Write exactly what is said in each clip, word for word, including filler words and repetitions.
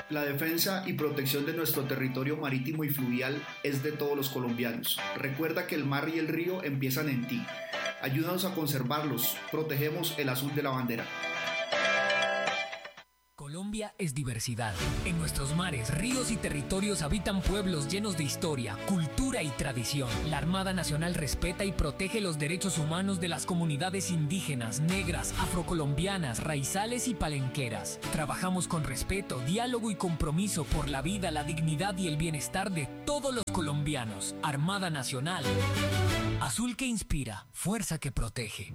La defensa y protección de nuestro territorio marítimo y fluvial es de todos los colombianos. Recuerda que el mar y el río empiezan en ti. Ayúdanos a conservarlos. Protegemos el azul de la bandera. Colombia es diversidad. En nuestros mares, ríos y territorios habitan pueblos llenos de historia, cultura y tradición. La Armada Nacional respeta y protege los derechos humanos de las comunidades indígenas, negras, afrocolombianas, raizales y palenqueras. Trabajamos con respeto, diálogo y compromiso por la vida, la dignidad y el bienestar de todos los colombianos. Armada Nacional. Azul que inspira, fuerza que protege.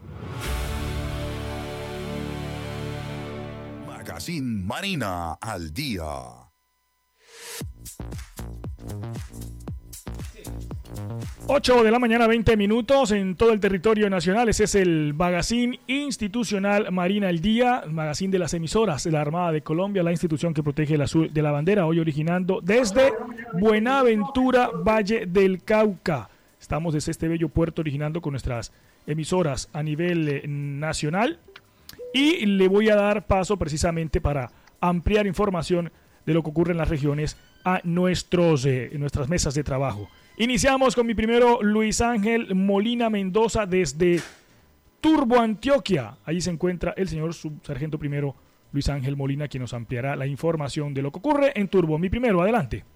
Magazine Marina al día. ocho de la mañana, veinte minutos en todo el territorio nacional. Ese es el Magazine Institucional Marina al Día, magazine de las emisoras de la Armada de Colombia, la institución que protege el azul de la bandera, hoy originando desde Buenaventura, Valle del Cauca. Estamos desde este bello puerto originando con nuestras emisoras a nivel eh, nacional. Y le voy a dar paso precisamente para ampliar información de lo que ocurre en las regiones a nuestros, eh, nuestras mesas de trabajo. Iniciamos con mi primero, Luis Ángel Molina Mendoza, desde Turbo, Antioquia. Ahí se encuentra el señor subsargento primero Luis Ángel Molina, quien nos ampliará la información de lo que ocurre en Turbo. Mi primero, adelante.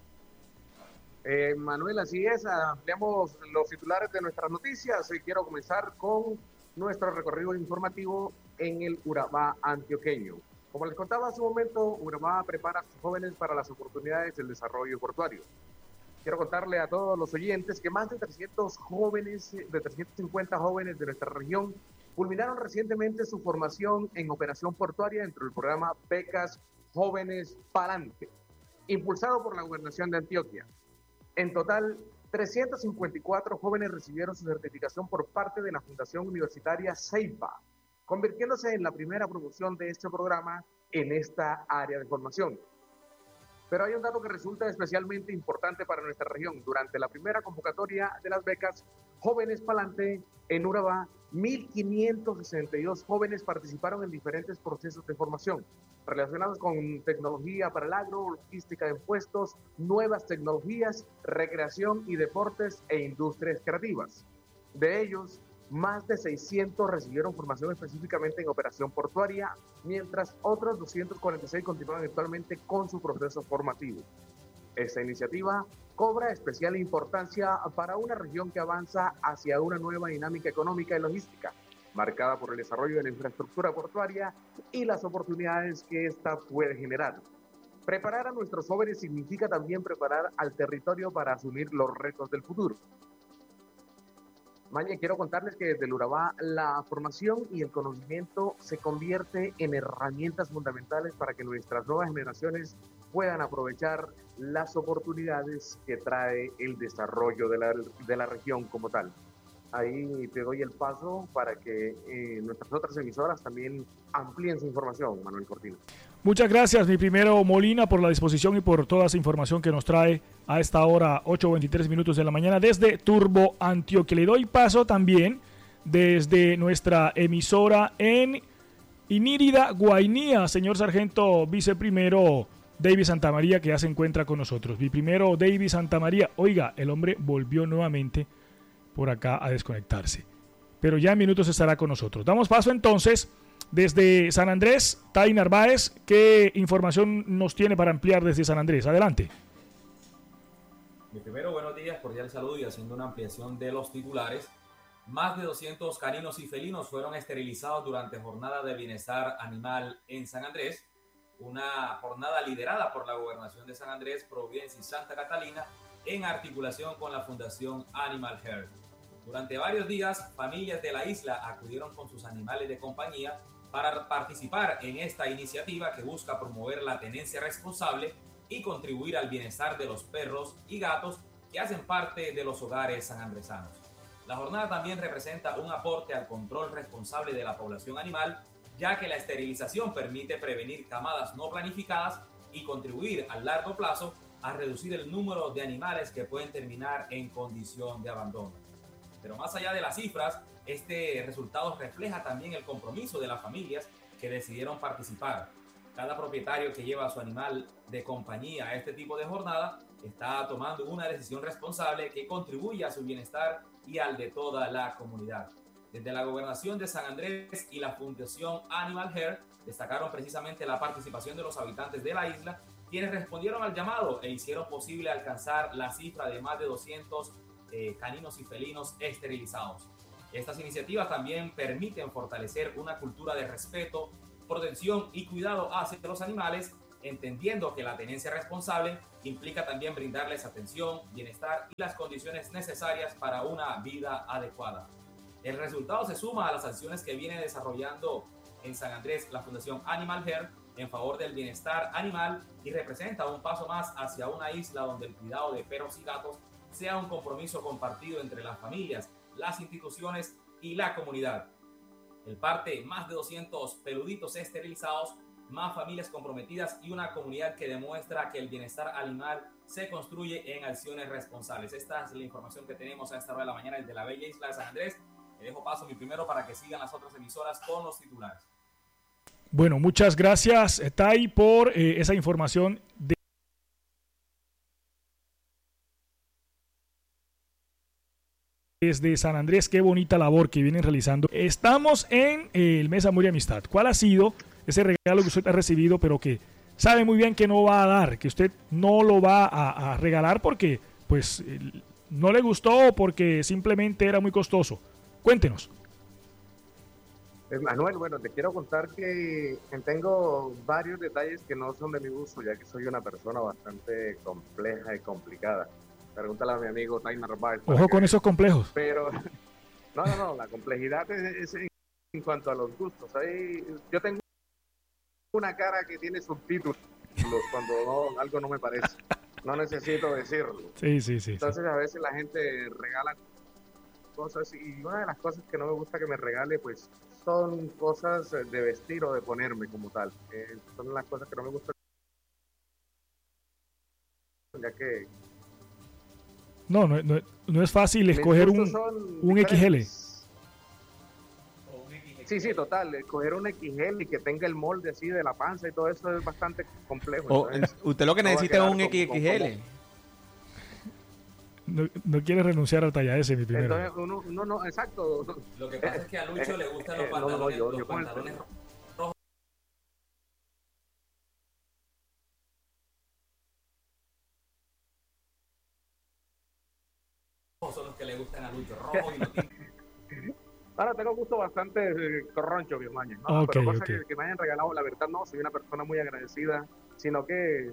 Eh, Manuel, así es, ampliamos los titulares de nuestras noticias. Hoy quiero comenzar con nuestro recorrido informativo en el Urabá antioqueño. Como les contaba hace un momento, Urabá prepara a sus jóvenes para las oportunidades del desarrollo portuario. Quiero contarle a todos los oyentes que más de trescientos jóvenes, de trescientos cincuenta jóvenes de nuestra región culminaron recientemente su formación en operación portuaria dentro del programa Becas Jóvenes Palante, impulsado por la Gobernación de Antioquia. En total, trescientos cincuenta y cuatro jóvenes recibieron su certificación por parte de la Fundación Universitaria CEIPA, convirtiéndose en la primera promoción de este programa en esta área de formación. Pero hay un dato que resulta especialmente importante para nuestra región. Durante la primera convocatoria de las becas Jóvenes Palante en Urabá, mil quinientos sesenta y dos jóvenes participaron en diferentes procesos de formación relacionados con tecnología para el agro, logística de impuestos, nuevas tecnologías, recreación y deportes e industrias creativas. De ellos, más de seiscientos recibieron formación específicamente en operación portuaria, mientras otros doscientos cuarenta y seis continúan actualmente con su proceso formativo. Esta iniciativa cobra especial importancia para una región que avanza hacia una nueva dinámica económica y logística, marcada por el desarrollo de la infraestructura portuaria y las oportunidades que ésta puede generar. Preparar a nuestros jóvenes significa también preparar al territorio para asumir los retos del futuro. Maña, quiero contarles que desde el Urabá la formación y el conocimiento se convierte en herramientas fundamentales para que nuestras nuevas generaciones puedan aprovechar las oportunidades que trae el desarrollo de la, de la región como tal. Ahí te doy el paso para que eh, nuestras otras emisoras también amplíen su información, Manuel Cortina. Muchas gracias, mi primero Molina, por la disposición y por toda esa información que nos trae a esta hora, ocho veintitrés minutos de la mañana, desde Turbo, Antioquia. Le doy paso también desde nuestra emisora en Inírida, Guainía, señor sargento viceprimero David Santamaría, que ya se encuentra con nosotros. Mi primero David Santamaría, oiga, el hombre volvió nuevamente por acá a desconectarse, pero ya en minutos estará con nosotros. Damos paso entonces desde San Andrés, Tai Narváez. ¿Qué información nos tiene para ampliar desde San Andrés? Adelante. Mi primero, buenos días, cordial saludo y haciendo una ampliación de los titulares. Más de doscientos caninos y felinos fueron esterilizados durante jornada de bienestar animal en San Andrés, una jornada liderada por la Gobernación de San Andrés, Providencia y Santa Catalina en articulación con la Fundación Animal Health. Durante varios días, familias de la isla acudieron con sus animales de compañía para participar en esta iniciativa que busca promover la tenencia responsable y contribuir al bienestar de los perros y gatos que hacen parte de los hogares sanandresanos. La jornada también representa un aporte al control responsable de la población animal, ya que la esterilización permite prevenir camadas no planificadas y contribuir a largo plazo a reducir el número de animales que pueden terminar en condición de abandono. Pero más allá de las cifras, este resultado refleja también el compromiso de las familias que decidieron participar. Cada propietario que lleva a su animal de compañía a este tipo de jornada está tomando una decisión responsable que contribuye a su bienestar y al de toda la comunidad. Desde la Gobernación de San Andrés y la Fundación Animal Health destacaron precisamente la participación de los habitantes de la isla, quienes respondieron al llamado e hicieron posible alcanzar la cifra de más de doscientos eh, caninos y felinos esterilizados. Estas iniciativas también permiten fortalecer una cultura de respeto, protección y cuidado hacia los animales, entendiendo que la tenencia responsable implica también brindarles atención, bienestar y las condiciones necesarias para una vida adecuada. El resultado se suma a las acciones que viene desarrollando en San Andrés la Fundación Animal Health en favor del bienestar animal y representa un paso más hacia una isla donde el cuidado de perros y gatos sea un compromiso compartido entre las familias, las instituciones y la comunidad. El parte, más de doscientos peluditos esterilizados, más familias comprometidas y una comunidad que demuestra que el bienestar animal se construye en acciones responsables. Esta es la información que tenemos a esta hora de la mañana desde la bella isla de San Andrés. Le dejo paso mi primero para que sigan las otras emisoras con los titulares. Bueno, muchas gracias, Tai, por eh, esa información de desde San Andrés. Qué bonita labor que vienen realizando. Estamos en eh, el mes Amor y Amistad. ¿Cuál ha sido ese regalo que usted ha recibido, pero que sabe muy bien que no va a dar, que usted no lo va a, a regalar porque pues eh, no le gustó o porque simplemente era muy costoso? Cuéntenos. Manuel, bueno, te quiero contar que tengo varios detalles que no son de mi gusto, ya que soy una persona bastante compleja y complicada. Pregúntale a mi amigo Tai Narváez. Ojo con esos complejos. Pero, no, no, no, la complejidad es, es en cuanto a los gustos. Ahí, yo tengo una cara que tiene subtítulos cuando no, algo no me parece. No necesito decirlo. Sí, sí, sí. Entonces, sí. a veces la gente regala cosas y una de las cosas que no me gusta que me regale, pues, son cosas de vestir o de ponerme como tal. Eh, son las cosas que no me gustan, ya que No, no, no, no es fácil escoger un, un X L. Sí, sí, total. Escoger un X L y que tenga el molde así de la panza y todo eso es bastante complejo. O, usted lo que no necesita es un como, X X L. Como, no, no quiere renunciar a talla S, mi primero. Entonces, uno, uno no, exacto. Lo que pasa es que a Lucho eh, le gustan eh, los pantalones, no, no, yo, los yo pantalones rojos. Son los que le gustan a Lucho, rojo y los Ahora tengo gusto bastante eh, corroncho, mi hermano. ¿no? Okay, Pero cosas okay. que, que me hayan regalado, la verdad no, soy una persona muy agradecida, sino que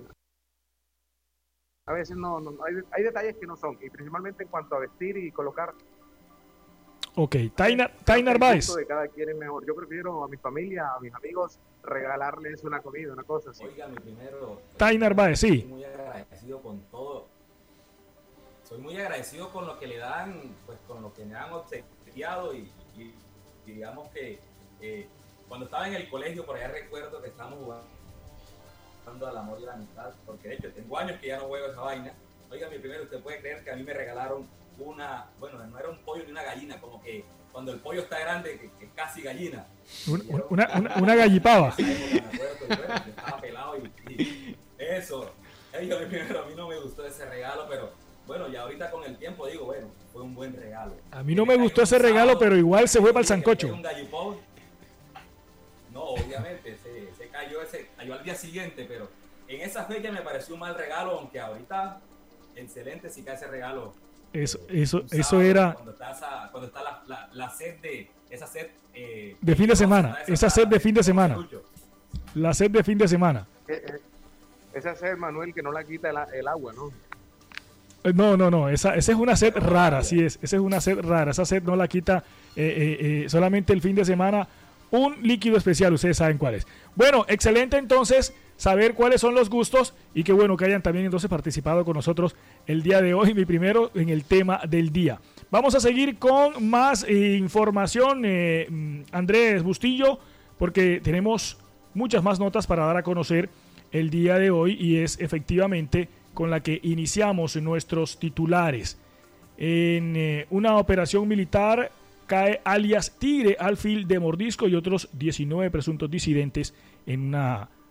a veces no, no hay, hay detalles que no son, y principalmente en cuanto a vestir y colocar. Ok, Tai Narváez. De cada quien es mejor. Yo prefiero a mi familia, a mis amigos, regalarles una comida, una cosa así. Oiga, mi primero. Tai Narváez, sí. Soy muy agradecido con todo. Soy muy agradecido con lo que le dan, pues con lo que me han obsequiado y, y, y digamos que eh, cuando estaba en el colegio, por allá recuerdo que estábamos jugando al amor y la amistad, porque de hecho tengo años que ya no juego esa vaina. Oiga, mi primero, usted puede creer que a mí me regalaron una, bueno, no era un pollo ni una gallina, como que cuando el pollo está grande, que, que casi gallina. Un, una, una, una gallipava. Me acuerdo, me acuerdo, estaba pelado y, y eso. Oiga, mi primero, a mí no me gustó ese regalo, pero bueno, ya ahorita con el tiempo digo, bueno, fue un buen regalo. A mí no me gustó ese regalo, pero igual se fue para el sancocho. Un gallipón. No, obviamente, se, se cayó ese, cayó al día siguiente, pero en esa fecha me pareció un mal regalo, aunque ahorita, excelente si cae ese regalo. Eso, eh, eso, sábado, eso era. Cuando está, esa, cuando está la, la, la sed de, esa sed eh, de fin de semana, esa, esa sed de fin de semana. La sed de fin de semana. Eh, eh, esa sed, Manuel, que no la quita el, el agua, ¿no? No, no, no, esa, esa es una sed rara, sí es, esa es una sed rara, esa sed no la quita eh, eh, eh, solamente el fin de semana, un líquido especial, ustedes saben cuál es. Bueno, excelente entonces saber cuáles son los gustos y qué bueno que hayan también entonces participado con nosotros el día de hoy, mi primero en el tema del día. Vamos a seguir con más eh, información, eh, Andrés Bustillo, porque tenemos muchas más notas para dar a conocer el día de hoy y es efectivamente con la que iniciamos nuestros titulares. En eh, una operación militar cae alias Tigre Alfil de Mordisco y otros diecinueve presuntos disidentes en una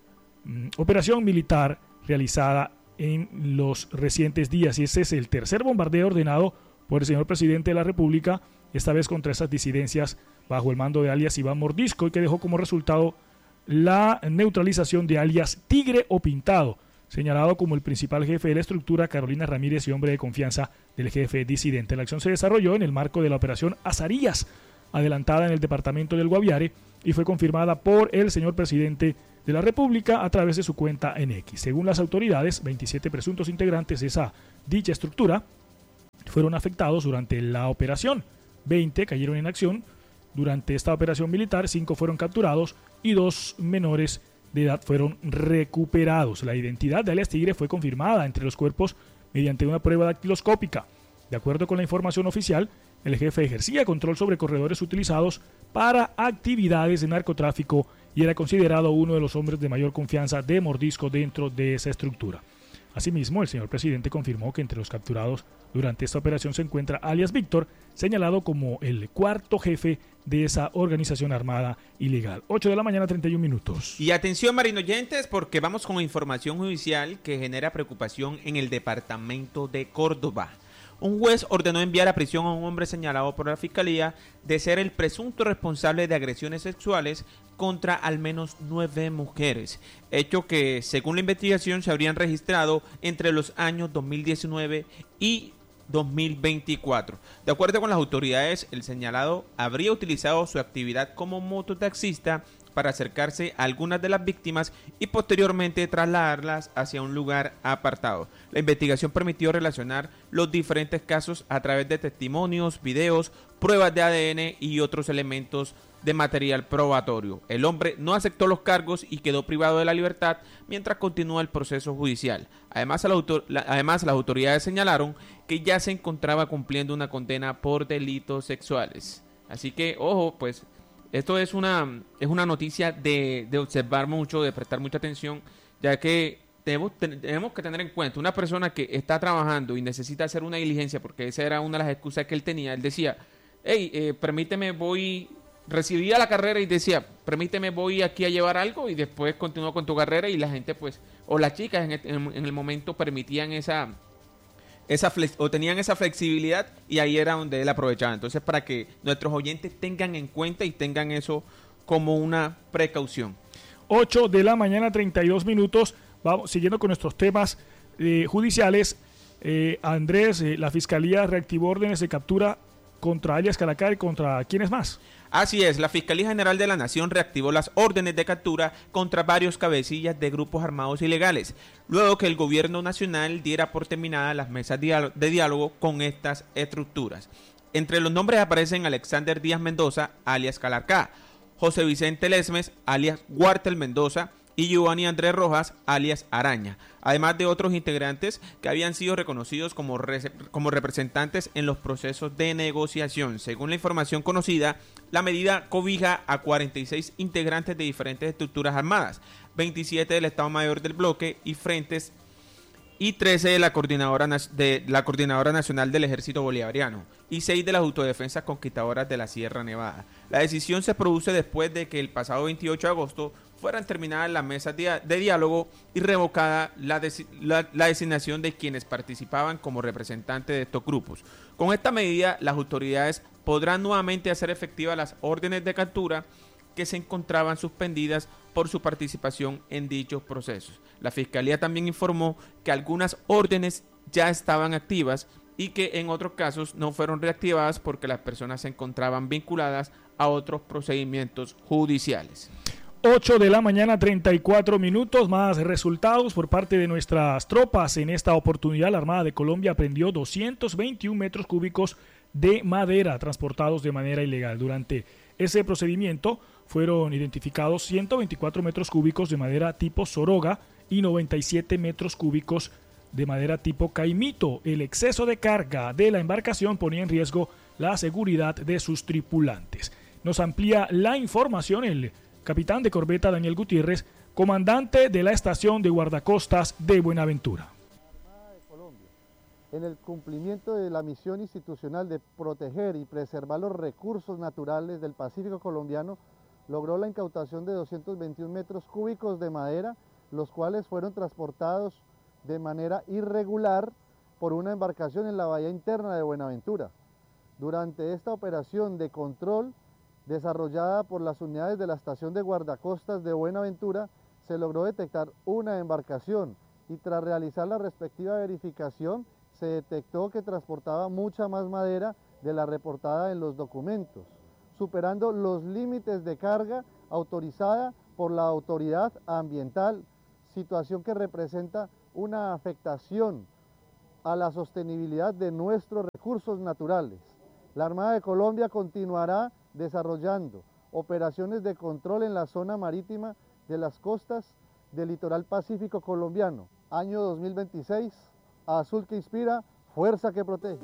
mm, operación militar realizada en los recientes días. Y ese es el tercer bombardeo ordenado por el señor presidente de la República, esta vez contra esas disidencias bajo el mando de alias Iván Mordisco, y que dejó como resultado la neutralización de alias Tigre o Pintado, señalado como el principal jefe de la estructura, Carolina Ramírez, y hombre de confianza del jefe disidente. La acción se desarrolló en el marco de la operación Azarías, adelantada en el departamento del Guaviare, y fue confirmada por el señor presidente de la República a través de su cuenta en X. Según las autoridades, veintisiete presuntos integrantes de esa dicha estructura fueron afectados durante la operación. veinte cayeron en acción durante esta operación militar, cinco fueron capturados y dos menores de edad fueron recuperados. La identidad de alias Tigre fue confirmada entre los cuerpos mediante una prueba dactiloscópica. De acuerdo con la información oficial, el jefe ejercía control sobre corredores utilizados para actividades de narcotráfico y era considerado uno de los hombres de mayor confianza de Mordisco dentro de esa estructura. Asimismo, el señor presidente confirmó que entre los capturados durante esta operación se encuentra alias Víctor, señalado como el cuarto jefe de esa organización armada ilegal. ocho de la mañana, treinta y un minutos. Y atención, marinoyentes, porque vamos con información judicial que genera preocupación en el departamento de Córdoba. Un juez ordenó enviar a prisión a un hombre señalado por la Fiscalía de ser el presunto responsable de agresiones sexuales contra al menos nueve mujeres, hecho que, según la investigación, se habrían registrado entre los años dos mil diecinueve y dos mil veinticuatro. De acuerdo con las autoridades, el señalado habría utilizado su actividad como mototaxista para acercarse a algunas de las víctimas y posteriormente trasladarlas hacia un lugar apartado. La investigación permitió relacionar los diferentes casos a través de testimonios, videos, pruebas de A D N y otros elementos de material probatorio. El hombre no aceptó los cargos y quedó privado de la libertad mientras continúa el proceso judicial. Además, la autor- la, además, las autoridades señalaron que ya se encontraba cumpliendo una condena por delitos sexuales. Así que, ojo, pues esto es una, es una noticia de, de observar mucho, de prestar mucha atención, ya que tenemos, tenemos que tener en cuenta una persona que está trabajando y necesita hacer una diligencia, porque esa era una de las excusas que él tenía. Él decía, hey, eh, permíteme, voy, recibía la carrera y decía, permíteme, voy aquí a llevar algo, y después continúa con tu carrera, y la gente, pues, o las chicas en el, en el momento permitían esa... Esa flex, o tenían esa flexibilidad, y ahí era donde él aprovechaba. Entonces, para que nuestros oyentes tengan en cuenta y tengan eso como una precaución. ocho de la mañana, treinta y dos minutos. Vamos siguiendo con nuestros temas eh, judiciales. Eh, Andrés, eh, la Fiscalía reactivó órdenes de captura contra alias Calacar y contra ¿quiénes más? Así es, la Fiscalía General de la Nación reactivó las órdenes de captura contra varios cabecillas de grupos armados ilegales, luego que el gobierno nacional diera por terminada las mesas de diálogo con estas estructuras. Entre los nombres aparecen Alexander Díaz Mendoza, alias Calarcá, José Vicente Lesmes, alias Guartel Mendoza, y Giovanni Andrés Rojas, alias Araña, además de otros integrantes que habían sido reconocidos como, re como representantes en los procesos de negociación. Según la información conocida, la medida cobija a cuarenta y seis integrantes de diferentes estructuras armadas, veintisiete del Estado Mayor del Bloque y Frentes, y trece de la Coordinadora, de la Coordinadora Nacional del Ejército Bolivariano, y seis de las Autodefensas Conquistadoras de la Sierra Nevada. La decisión se produce después de que el pasado veintiocho de agosto fueran terminadas las mesas de, de diálogo y revocada la, de, la, la designación de quienes participaban como representantes de estos grupos. Con esta medida, las autoridades podrán nuevamente hacer efectivas las órdenes de captura que se encontraban suspendidas por su participación en dichos procesos. La Fiscalía también informó que algunas órdenes ya estaban activas y que en otros casos no fueron reactivadas porque las personas se encontraban vinculadas a otros procedimientos judiciales. ocho de la mañana, treinta y cuatro minutos. Más resultados por parte de nuestras tropas. En esta oportunidad, la Armada de Colombia aprehendió doscientos veintiún metros cúbicos de madera transportados de manera ilegal. Durante ese procedimiento fueron identificados ciento veinticuatro metros cúbicos de madera tipo Soroga y noventa y siete metros cúbicos de madera tipo Caimito. El exceso de carga de la embarcación ponía en riesgo la seguridad de sus tripulantes. Nos amplía la información el capitán de corbeta Daniel Gutiérrez, comandante de la estación de guardacostas de Buenaventura. Armada de Colombia, en el cumplimiento de la misión institucional de proteger y preservar los recursos naturales del Pacífico colombiano, logró la incautación de doscientos veintiún metros cúbicos de madera los cuales fueron transportados de manera irregular por una embarcación en la bahía interna de Buenaventura. Durante esta operación de control desarrollada por las unidades de la estación de guardacostas de Buenaventura, se logró detectar una embarcación y tras realizar la respectiva verificación se detectó que transportaba mucha más madera de la reportada en los documentos, superando los límites de carga autorizada por la autoridad ambiental, situación que representa una afectación a la sostenibilidad de nuestros recursos naturales. La Armada de Colombia continuará desarrollando operaciones de control en la zona marítima de las costas del litoral pacífico colombiano. Año dos mil veintiséis, azul que inspira, fuerza que protege.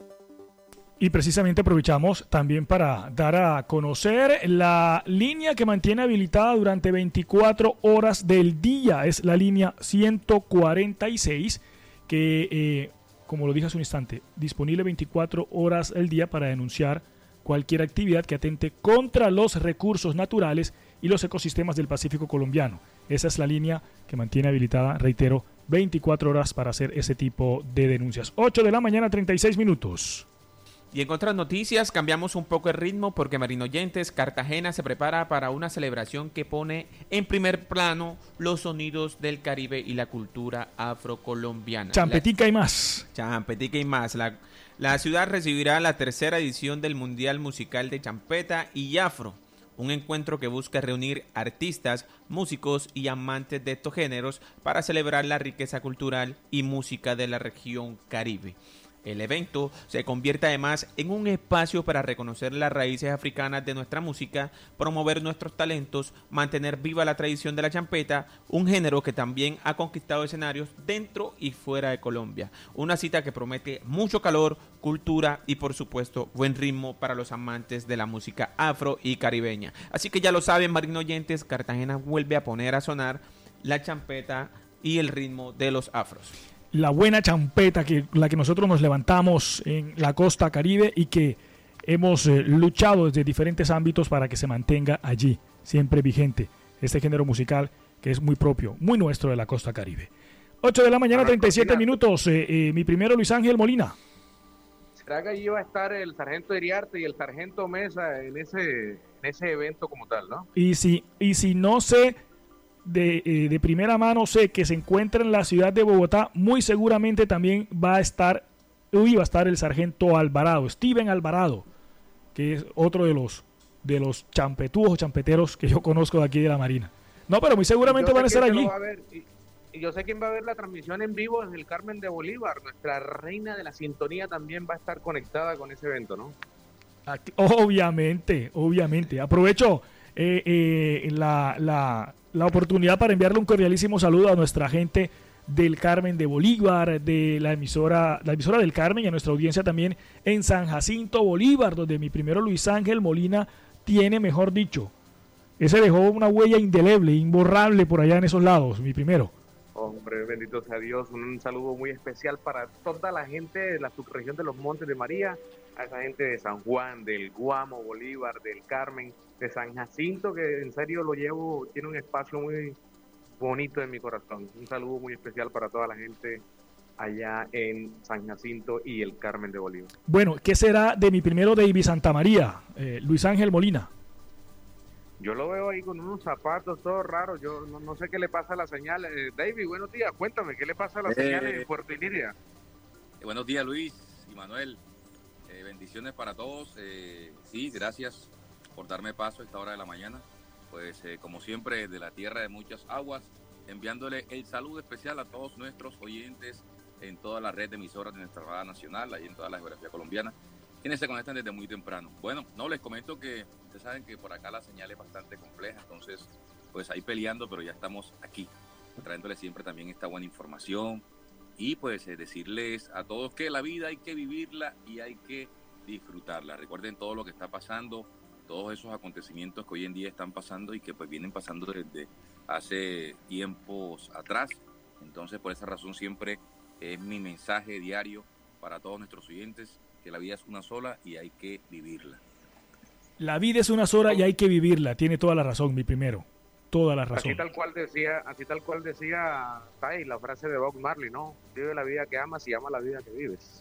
Y precisamente aprovechamos también para dar a conocer la línea que mantiene habilitada durante veinticuatro horas del día. Es la línea ciento cuarenta y seis que, eh, como lo dije hace un instante, disponible veinticuatro horas al día para denunciar cualquier actividad que atente contra los recursos naturales y los ecosistemas del Pacífico colombiano. Esa es la línea que mantiene habilitada, reitero, veinticuatro horas para hacer ese tipo de denuncias. ocho de la mañana, treinta y seis minutos. Y en otras noticias, cambiamos un poco el ritmo porque Marinoyentes, Cartagena se prepara para una celebración que pone en primer plano los sonidos del Caribe y la cultura afrocolombiana. Champetica la, y más. Champetica y más. La, la ciudad recibirá la tercera edición del Mundial Musical de Champeta y Afro, un encuentro que busca reunir artistas, músicos y amantes de estos géneros para celebrar la riqueza cultural y música de la región Caribe. El evento se convierte además en un espacio para reconocer las raíces africanas de nuestra música, promover nuestros talentos, mantener viva la tradición de la champeta, un género que también ha conquistado escenarios dentro y fuera de Colombia. Una cita que promete mucho calor, cultura y por supuesto buen ritmo para los amantes de la música afro y caribeña. Así que ya lo saben, marinoyentes, Cartagena vuelve a poner a sonar la champeta y el ritmo de los afros. La buena champeta, que la que nosotros nos levantamos en la costa caribe y que hemos eh, luchado desde diferentes ámbitos para que se mantenga allí, siempre vigente, este género musical que es muy propio, muy nuestro de la costa caribe. ocho de la mañana, treinta y siete minutos, eh, eh, mi primero Luis Ángel Molina. ¿Será que allí va a estar el sargento Iriarte y el sargento Mesa en ese, en ese evento como tal, no? Y si, y si no sé... De, eh, de primera mano sé que se encuentra en la ciudad de Bogotá, muy seguramente también va a estar, hoy va a estar el sargento Alvarado, Steven Alvarado, que es otro de los de los champetúos o champeteros que yo conozco de aquí de la Marina. No, pero muy seguramente van a estar allí. A ver, y, y yo sé quién va a ver la transmisión en vivo desde el Carmen de Bolívar. Nuestra reina de la sintonía también va a estar conectada con ese evento, ¿no? Aquí, obviamente, obviamente. Aprovecho eh, eh, la... la la oportunidad para enviarle un cordialísimo saludo a nuestra gente del Carmen de Bolívar, de la emisora, la emisora del Carmen y a nuestra audiencia también en San Jacinto Bolívar, donde mi primero Luis Ángel Molina tiene, mejor dicho, ese dejó una huella indeleble, imborrable por allá en esos lados, mi primero. Hombre, bendito sea Dios, un saludo muy especial para toda la gente de la subregión de los Montes de María, a esa gente de San Juan, del Guamo, Bolívar, del Carmen, de San Jacinto, que en serio lo llevo, tiene un espacio muy bonito en mi corazón. Un saludo muy especial para toda la gente allá en San Jacinto y el Carmen de Bolívar. Bueno, ¿qué será de mi primero David Santa María, eh, Luis Ángel Molina? Yo lo veo ahí con unos zapatos todos raros, yo no, no sé qué le pasa a la señal. Eh, David, buenos días, cuéntame, ¿qué le pasa a la eh, señal en Puerto Iliria? Eh, buenos días, Luis y Manuel, eh, bendiciones para todos, eh, sí, gracias por darme paso a esta hora de la mañana, pues eh, como siempre de la tierra de muchas aguas, enviándole el saludo especial a todos nuestros oyentes en toda la red de emisoras de nuestra radio nacional, ahí en toda la geografía colombiana, quienes se conectan desde muy temprano. Bueno, no, les comento que ustedes saben que por acá la señal es bastante compleja, entonces pues ahí peleando, pero ya estamos aquí, trayéndoles siempre también esta buena información y pues eh, decirles a todos que la vida hay que vivirla y hay que disfrutarla. Recuerden todo lo que está pasando, todos esos acontecimientos que hoy en día están pasando y que pues vienen pasando desde hace tiempos atrás. Entonces, por esa razón siempre es mi mensaje diario para todos nuestros oyentes, que la vida es una sola y hay que vivirla. La vida es una sola y hay que vivirla, tiene toda la razón, mi primero. toda la razón. Así tal cual decía, así tal cual decía Tai, la frase de Bob Marley, ¿no? Vive la vida que amas y ama la vida que vives.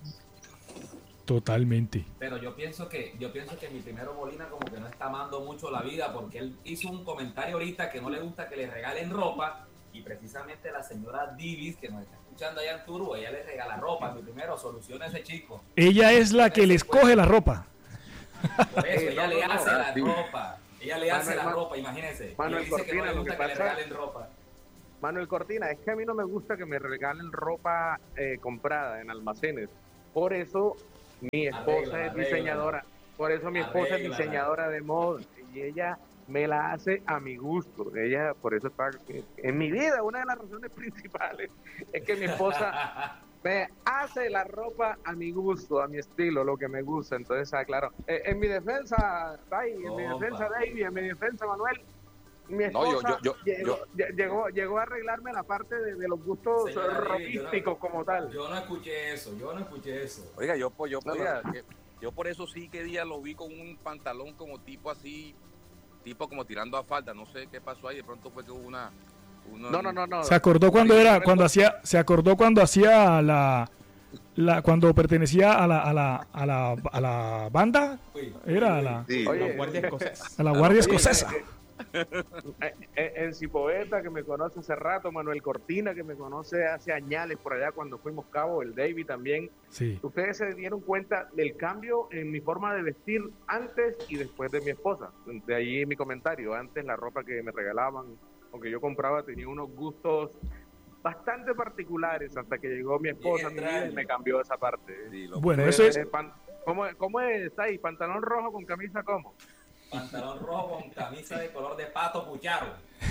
Totalmente. Pero yo pienso que yo pienso que mi primero Molina como que no está amando mucho la vida, porque él hizo un comentario ahorita que no le gusta que le regalen ropa, y precisamente la señora Divis, que nos está escuchando allá en Turbo, ella le regala ropa. Mi primero, soluciona a ese chico. Ella es la que les coge la ropa. Por eso, ella no, le no, hace no, la sí. ropa. Ella le hace Manuel, la Man- ropa, imagínense. Manuel Y él dice que no Cortina, le lo que gusta que le pasa- regalen ropa. Manuel Cortina, es que a mí no me gusta que me regalen ropa eh, comprada en almacenes. Por eso mi esposa Arréglala, es diseñadora. Por eso mi esposa es Arréglala. diseñadora de moda. Y ella me la hace a mi gusto. Ella, por eso está en mi vida. Una de las razones principales es que mi esposa me hace la ropa a mi gusto, a mi estilo, lo que me gusta. Entonces, ah, claro, eh, en mi defensa, Tai, en mi Opa. defensa, David, en mi defensa, Manuel, mi No, yo- esposa yo- yo- llegó, lle- llegó, llegó a arreglarme la parte de, de los gustos Señora Divis, yo no- ropísticos como tal. Yo no escuché eso, yo no escuché eso. Oiga, yo, pues, yo, No, oiga, que- yo por eso sí que día lo vi con un pantalón como tipo así, tipo como tirando a falda. No sé qué pasó ahí, de pronto fue que hubo una... una- No, no, no, no. Se acordó cuando era, cuando hacía, se acordó cuando hacía la, la cuando pertenecía a la, a la, a la, a la banda, Uy, era uy, a la, Sí, Oye, La Guardia Escocesa. a la Guardia Oye, Escocesa. eh, eh, eh, En Cipoeta, que me conoce hace rato, Manuel Cortina, que me conoce hace añales por allá cuando fuimos Cabo, el David también. Sí. Ustedes se dieron cuenta del cambio en mi forma de vestir antes y después de mi esposa. De ahí mi comentario. Antes la ropa que me regalaban, aunque yo compraba, tenía unos gustos bastante particulares hasta que llegó mi esposa a mi vida y me cambió esa parte. sí, lo- Bueno, Eh, eso es, eh, pan- ¿Cómo, ¿Cómo está ahí? ¿Pantalón rojo con camisa cómo? Pantalón rojo con camisa de color de pato pucharo.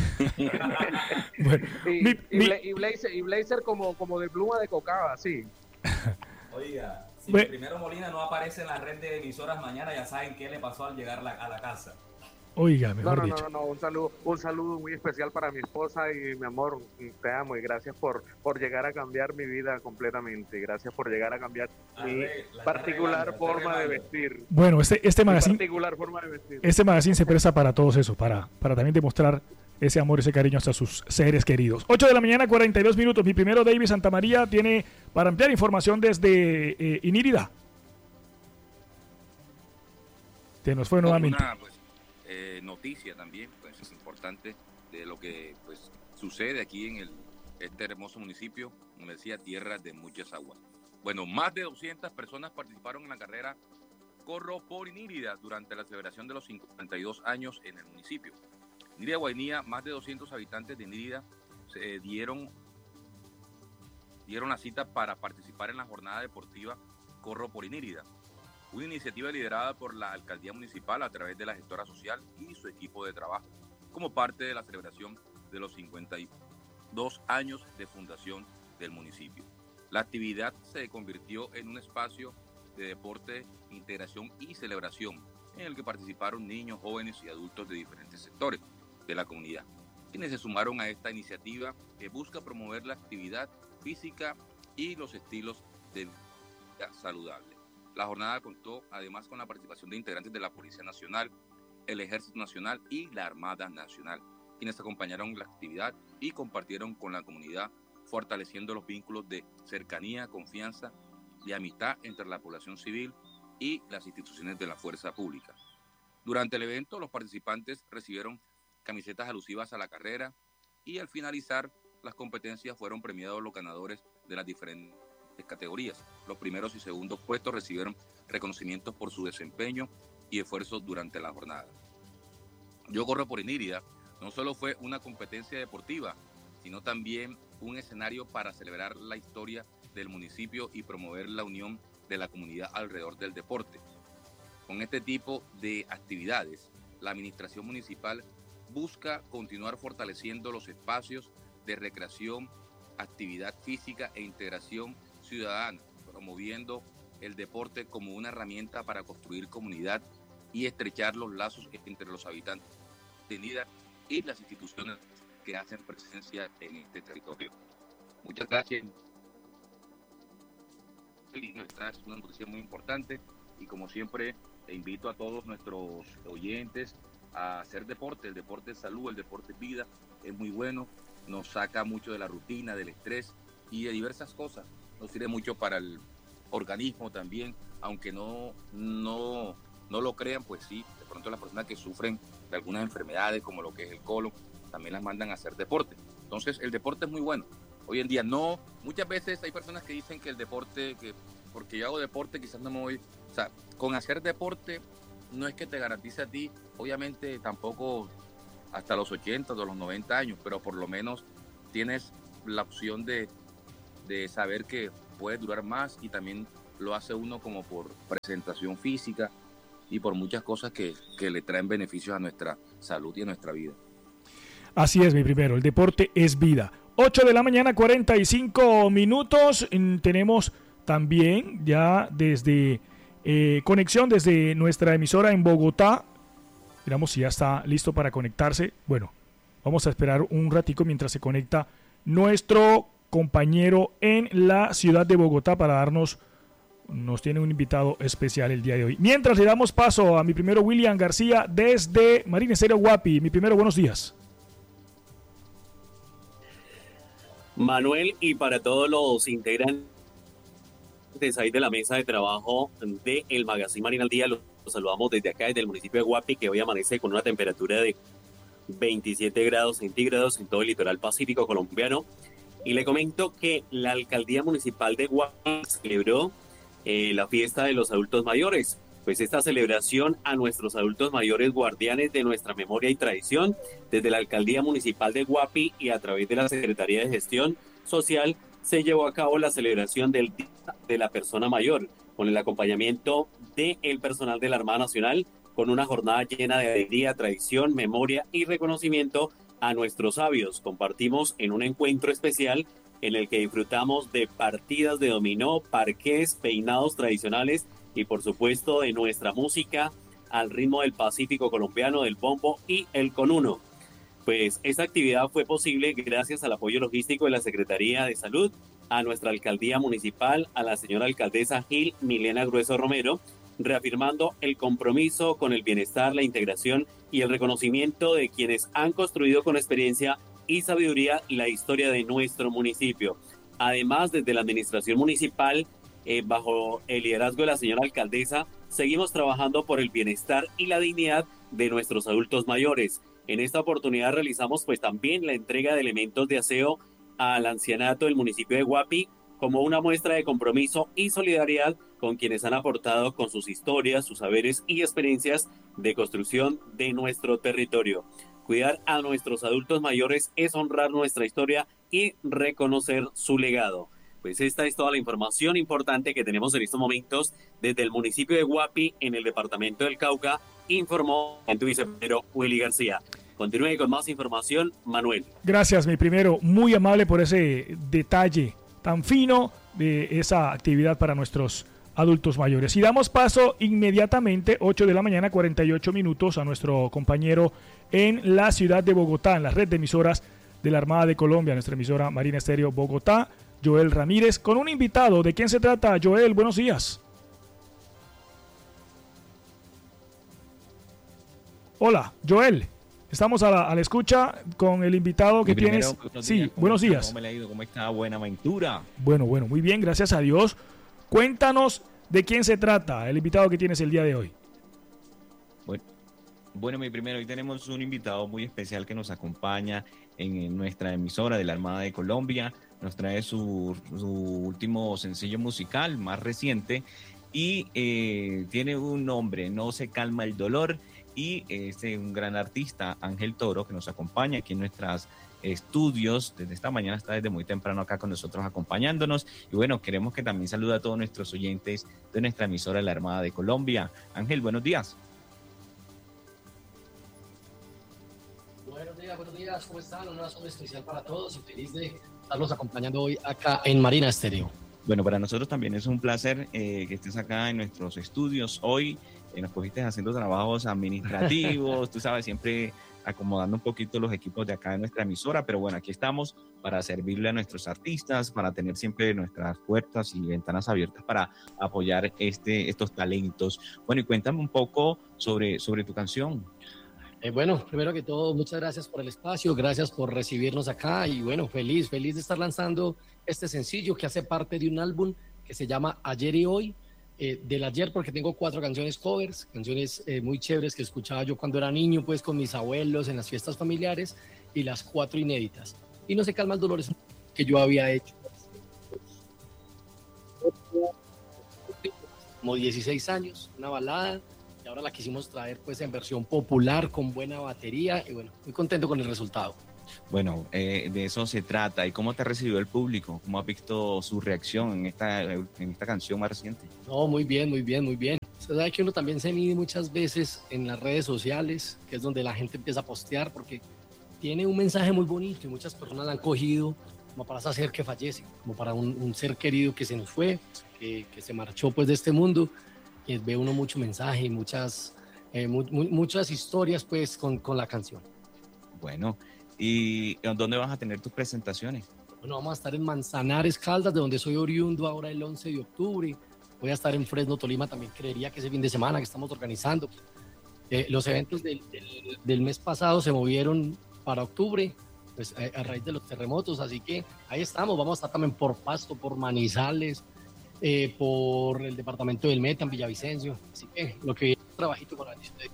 bueno, Y, mi- y mi- bla- y blazer, y blazer como, como de pluma de cocada, sí. Oiga, si Ve- el primero Molina no aparece en la red de emisoras mañana, ya saben qué le pasó al llegar la- a la casa. oiga, No, mejor no, no, dicho. no, no, un saludo, un saludo muy especial para mi esposa y mi amor, te amo y gracias por, por llegar a cambiar mi vida completamente, gracias por llegar a cambiar mi Arre- la está particular arreglando, forma está de arreglando. vestir. Bueno, este, este Mi magazine, particular forma de vestir. este magazine se presta para todos eso, para, para también demostrar ese amor, ese cariño hacia sus seres queridos. ocho de la mañana, cuarenta y dos minutos. Mi primero, David Santamaría, tiene para ampliar información desde eh, Inírida. Se nos fue nuevamente. Una pues, eh, noticia también, pues es importante de lo que pues sucede aquí en el, este hermoso municipio, como decía, tierra de muchas aguas. Bueno, más de doscientas personas participaron en la carrera Corro por Inírida durante la celebración de los cincuenta y dos años en el municipio. Inírida Guainía, más de doscientos habitantes de Inírida se dieron, dieron la cita para participar en la jornada deportiva Corro por Inírida, una iniciativa liderada por la alcaldía municipal a través de la gestora social y su equipo de trabajo, como parte de la celebración de los cincuenta y dos años de fundación del municipio. La actividad se convirtió en un espacio de deporte, integración y celebración, en el que participaron niños, jóvenes y adultos de diferentes sectores de la comunidad, quienes se sumaron a esta iniciativa que busca promover la actividad física y los estilos de vida saludable. La jornada contó además con la participación de integrantes de la Policía Nacional, el Ejército Nacional y la Armada Nacional, quienes acompañaron la actividad y compartieron con la comunidad, fortaleciendo los vínculos de cercanía, confianza y amistad entre la población civil y las instituciones de la fuerza pública. Durante el evento, los participantes recibieron camisetas alusivas a la carrera y al finalizar las competencias fueron premiados los ganadores de las diferentes categorías. Los primeros y segundos puestos recibieron reconocimientos por su desempeño y esfuerzos durante la jornada. Yo Corro por Inírida no solo fue una competencia deportiva, sino también un escenario para celebrar la historia del municipio y promover la unión de la comunidad alrededor del deporte. Con este tipo de actividades, la administración municipal busca continuar fortaleciendo los espacios de recreación, actividad física e integración ciudadana, promoviendo el deporte como una herramienta para construir comunidad y estrechar los lazos entre los habitantes de Inírida y las instituciones que hacen presencia en este territorio. Muchas gracias. Esta es una noticia muy importante y como siempre te invito a todos nuestros oyentes a hacer deporte. El deporte es salud, el deporte es vida, es muy bueno, nos saca mucho de la rutina, del estrés y de diversas cosas. Nos sirve mucho para el organismo también, aunque no, no, no lo crean, pues sí, de pronto las personas que sufren de algunas enfermedades como lo que es el colon, también las mandan a hacer deporte. Entonces el deporte es muy bueno. Hoy en día no, muchas veces hay personas que dicen que el deporte, que porque yo hago deporte quizás no me voy, o sea, con hacer deporte no es que te garantice a ti, obviamente tampoco hasta los ochenta o los noventa años, pero por lo menos tienes la opción de, de saber que puede durar más, y también lo hace uno como por presentación física y por muchas cosas que, que le traen beneficios a nuestra salud y a nuestra vida. Así es, mi primero, el deporte es vida. ocho de la mañana, cuarenta y cinco minutos. Tenemos también ya desde eh, conexión desde nuestra emisora en Bogotá. Miramos si ya está listo para conectarse. Bueno, vamos a esperar un ratico mientras se conecta nuestro compañero en la ciudad de Bogotá para darnos, nos tiene un invitado especial el día de hoy. Mientras le damos paso a mi primero William García desde Marina Estéreo Guapi. Mi primero, buenos días. Manuel, y para todos los integrantes ahí de la mesa de trabajo de el Magazine Marina al Día, los saludamos desde acá, desde el municipio de Guapi, que hoy amanece con una temperatura de veintisiete grados centígrados en todo el litoral pacífico colombiano. Y le comento que la alcaldía municipal de Guapi celebró eh, la fiesta de los adultos mayores. Pues esta celebración a nuestros adultos mayores, guardianes de nuestra memoria y tradición, desde la alcaldía municipal de Guapi y a través de la Secretaría de Gestión Social, se llevó a cabo la celebración del Día de la Persona Mayor, con el acompañamiento del personal de la Armada Nacional, con una jornada llena de alegría, tradición, memoria y reconocimiento a nuestros sabios. Compartimos en un encuentro especial en el que disfrutamos de partidas de dominó, parqués, peinados tradicionales y por supuesto de nuestra música al ritmo del Pacífico colombiano, del bombo y el conuno. Pues esta actividad fue posible gracias al apoyo logístico de la Secretaría de Salud, a nuestra alcaldía municipal, a la señora alcaldesa Gil Milena Grueso Romero, reafirmando el compromiso con el bienestar, la integración y el reconocimiento de quienes han construido con experiencia y sabiduría la historia de nuestro municipio. Además, desde la administración municipal, eh, bajo el liderazgo de la señora alcaldesa, seguimos trabajando por el bienestar y la dignidad de nuestros adultos mayores. En esta oportunidad realizamos pues también la entrega de elementos de aseo al ancianato del municipio de Guapi, como una muestra de compromiso y solidaridad con quienes han aportado con sus historias, sus saberes y experiencias de construcción de nuestro territorio. Cuidar a nuestros adultos mayores es honrar nuestra historia y reconocer su legado. Pues esta es toda la información importante que tenemos en estos momentos desde el municipio de Guapi, en el departamento del Cauca, informó en tu viceministro Willy García. Continúe con más información, Manuel. Gracias, mi primero. Muy amable por ese detalle tan fino de esa actividad para nuestros adultos mayores. Y damos paso inmediatamente, ocho de la mañana, cuarenta y ocho minutos, a nuestro compañero en la ciudad de Bogotá, en la red de emisoras de la Armada de Colombia, nuestra emisora Marina Estéreo Bogotá, Joel Ramírez, con un invitado. ¿De quién se trata, Joel? Buenos días. Hola, Joel. Estamos a la, a la escucha con el invitado que primero, tienes. Buenos sí, días, buenos está? días. ¿Cómo me le ha ido? ¿Cómo está? Buenaventura. Bueno, bueno, muy bien, gracias a Dios. Cuéntanos de quién se trata, el invitado que tienes el día de hoy. Bueno, bueno, mi primero, hoy tenemos un invitado muy especial que nos acompaña en nuestra emisora de la Armada de Colombia. Nos trae su, su último sencillo musical, más reciente, y eh, tiene un nombre, No se calma el dolor. Y es un gran artista, Ángel Toro, que nos acompaña aquí en nuestros estudios. Desde esta mañana está desde muy temprano acá con nosotros acompañándonos. Y bueno, queremos que también salude a todos nuestros oyentes de nuestra emisora de la Armada de Colombia. Ángel, buenos días. Buenos días, buenos días. ¿Cómo están? Un abrazo especial para todos y feliz de estarlos acompañando hoy acá en Marina Estéreo. Bueno, para nosotros también es un placer eh, que estés acá en nuestros estudios hoy. Eh, nos cogiste haciendo trabajos administrativos, tú sabes, siempre acomodando un poquito los equipos de acá de nuestra emisora, pero bueno, aquí estamos para servirle a nuestros artistas, para tener siempre nuestras puertas y ventanas abiertas para apoyar este, estos talentos. Bueno, y cuéntame un poco sobre, sobre tu canción. Eh, bueno, primero que todo, muchas gracias por el espacio, gracias por recibirnos acá y bueno, feliz, feliz de estar lanzando este sencillo que hace parte de un álbum que se llama Ayer y Hoy, eh, del ayer porque tengo cuatro canciones covers, canciones eh, muy chéveres que escuchaba yo cuando era niño, pues con mis abuelos en las fiestas familiares y las cuatro inéditas. Y No se calma el dolor es que yo había hecho como dieciséis años, una balada. Y ahora la quisimos traer pues en versión popular, con buena batería y bueno, muy contento con el resultado. Bueno, eh, de eso se trata. ¿Y cómo te recibió el público? ¿Cómo has visto su reacción en esta, en esta canción más reciente? No, muy bien, muy bien, muy bien. Usted sabe que uno también se mide muchas veces en las redes sociales, que es donde la gente empieza a postear, porque tiene un mensaje muy bonito y muchas personas la han cogido como para hacer que fallece, como para un, un ser querido que se nos fue, que, que se marchó pues de este mundo. Y ve uno mucho mensaje y muchas, eh, mu mu muchas historias pues con, con la canción. Bueno, ¿y dónde vas a tener tus presentaciones? Bueno, vamos a estar en Manzanares, Caldas, de donde soy oriundo ahora el once de octubre. Voy a estar en Fresno, Tolima, también creería que ese fin de semana que estamos organizando. Eh, los eventos del, del, del mes pasado se movieron para octubre, pues a, a raíz de los terremotos, así que ahí estamos. Vamos a estar también por Pasto, por Manizales, Eh, por el departamento del Meta en Villavicencio, así que lo que trabajito con la bendición.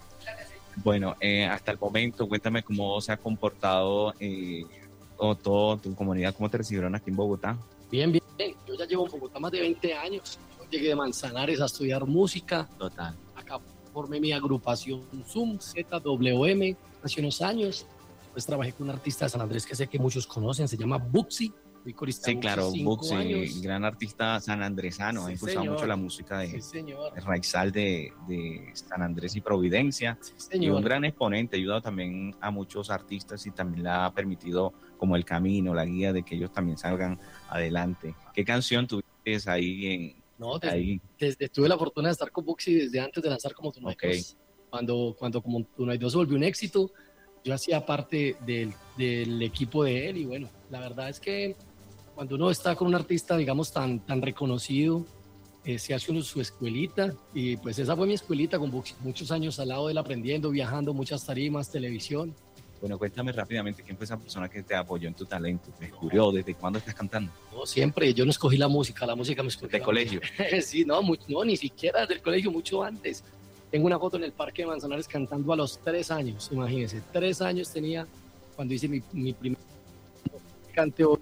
Bueno, eh, hasta el momento, cuéntame cómo se ha comportado eh, o toda tu comunidad, cómo te recibieron aquí en Bogotá. Bien, bien, bien. Yo ya llevo en Bogotá más de veinte años. Yo llegué de Manzanares a estudiar música. Total. Acá formé mi agrupación Zoom, Z W M, hace unos años. Pues trabajé con un artista de San Andrés que sé que muchos conocen, se llama Buxi. Sí, claro, Buxi, gran artista sanandresano, sí, ha impulsado señor. mucho la música de, sí, de Raizal de, de San Andrés y Providencia, sí, y un gran exponente, ha ayudado también a muchos artistas y también le ha permitido como el camino, la guía de que ellos también salgan adelante. ¿Qué canción tuviste ahí? En, no, desde, ahí? desde tuve la fortuna de estar con Buxi desde antes de lanzar Como Tú No Hay okay. Dos. Cuando, cuando Como Tú No Hay Dos se volvió un éxito, yo hacía parte del, del equipo de él y bueno, la verdad es que cuando uno está con un artista, digamos, tan, tan reconocido, eh, se hace uno su escuelita y pues esa fue mi escuelita con Buxi, muchos años al lado de él aprendiendo, viajando, muchas tarimas, televisión. Bueno, cuéntame rápidamente, ¿quién fue esa persona que te apoyó en tu talento? ¿Te descubrió? ¿Desde cuándo estás cantando? No, siempre, yo no escogí la música, la música me escogió. ¿De colegio? Sí, no, muy, no, ni siquiera del colegio, mucho antes. Tengo una foto en el Parque de Manzanares cantando a los tres años, imagínense, tres años tenía cuando hice mi, mi primer canteo.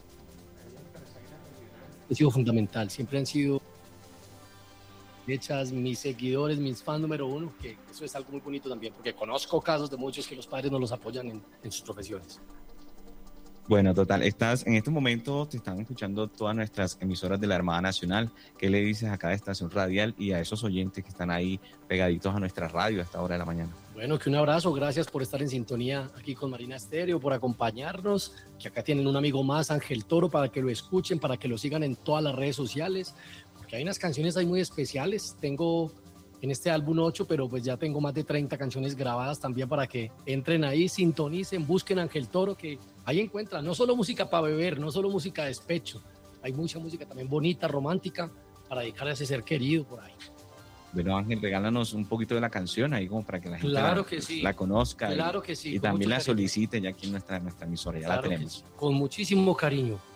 Ha sido fundamental, siempre han sido hechas mis seguidores, mis fans número uno, que eso es algo muy bonito también, porque conozco casos de muchos que los padres no los apoyan en, en sus profesiones. Bueno, total, estás en este momento, te están escuchando todas nuestras emisoras de la Armada Nacional. ¿Qué le dices a cada estación radial y a esos oyentes que están ahí pegaditos a nuestra radio a esta hora de la mañana? Bueno, que un abrazo, gracias por estar en sintonía aquí con Marina Estéreo, por acompañarnos, que acá tienen un amigo más, Ángel Toro, para que lo escuchen, para que lo sigan en todas las redes sociales, porque hay unas canciones ahí muy especiales. Tengo en este álbum ocho, pero pues ya tengo más de treinta canciones grabadas también para que entren ahí, sintonicen, busquen Ángel Toro, que ahí encuentran no solo música para beber, no solo música de despecho, hay mucha música también bonita, romántica, para dedicar a ese ser querido por ahí. Bueno, Ángel, regálanos un poquito de la canción ahí como para que la gente claro la, que sí. la conozca claro y, que sí, y también la solicite ya aquí en nuestra, nuestra emisora, ya claro la tenemos. Sí. Con muchísimo cariño.